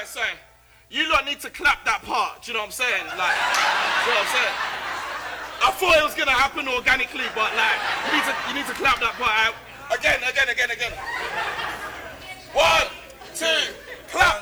sorry. You lot need to clap that part, do you know what I'm saying? Like, you know what I'm saying? I thought it was gonna happen organically, but like, you need to clap that part out. Again. 1,